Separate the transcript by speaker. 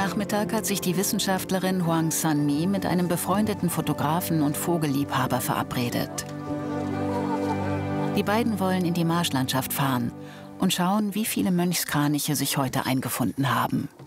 Speaker 1: Nachmittag hat sich die Wissenschaftlerin Huang Sanmi mit einem befreundeten Fotografen und Vogelliebhaber verabredet. Die beiden wollen in die Marschlandschaft fahren und schauen, wie viele Mönchskraniche sich heute eingefunden haben.